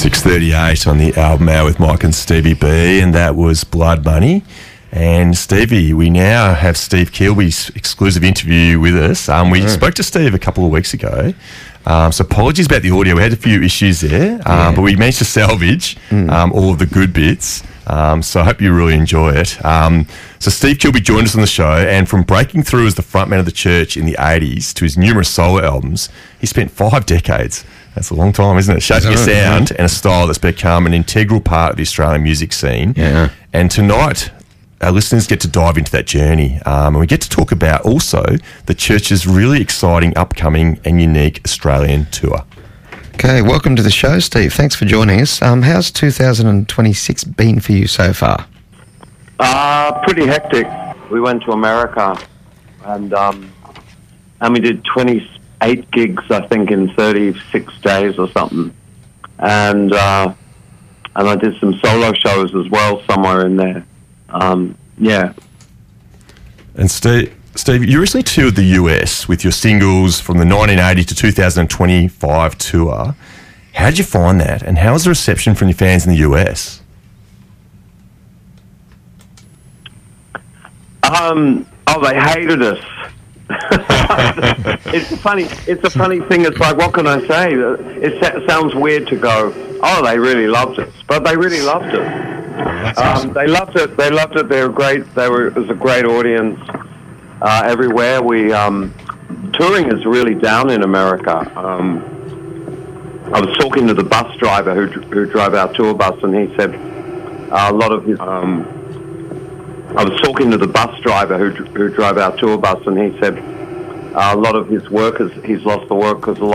6:38 on the album Hour with Mike and Stevie B, and that was Blood Money. And Stevie, we now have Steve Kilby's exclusive interview with us. We spoke to Steve a couple of weeks ago, so apologies about the audio. We had a few issues there, but we managed to salvage all of the good bits. So I hope you really enjoy it. So Steve Kilby joined us on the show, and from breaking through as the frontman of the Church in the 80s to his numerous solo albums, he spent 5 decades. That's a long time, isn't it? Shaping a sound and a style that's become an integral part of the Australian music scene. Yeah. And tonight, our listeners get to dive into that journey, and we get to talk about also the Church's really exciting, upcoming and unique Australian tour. Okay, welcome to the show, Steve. Thanks for joining us. How's 2026 been for you so far? Pretty hectic. We went to America and we did 28 gigs, I think, in 36 days or something. And I did some solo shows as well somewhere in there. Yeah. And Steve, you recently toured the US with your singles from the 1980 to 2025 tour. How did you find that? And how was the reception from your fans in the US? They hated us. It's a funny thing. It's like, what can I say? It sounds weird to go, oh, they really loved us, but they really loved us. Awesome. They loved it. They loved it. They were great. It was a great audience everywhere. Touring is really down in America. I was talking to the bus driver who drove our tour bus, and he said a lot of his. I was talking to the bus driver who drove our tour bus, and he said a lot of his workers, he's lost the work because a lot